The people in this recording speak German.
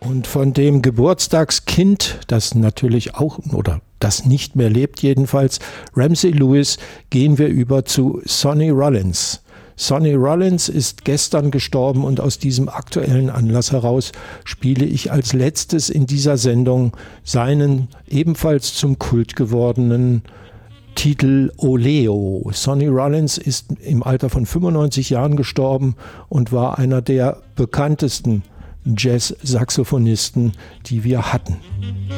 Und von dem Geburtstagskind, das natürlich auch, oder das nicht mehr lebt jedenfalls, Ramsey Lewis, gehen wir über zu Sonny Rollins. Sonny Rollins ist gestern gestorben und aus diesem aktuellen Anlass heraus spiele ich als letztes in dieser Sendung seinen ebenfalls zum Kult gewordenen Titel Oleo. Sonny Rollins ist im Alter von 95 Jahren gestorben und war einer der bekanntesten Jazz-Saxophonisten, die wir hatten.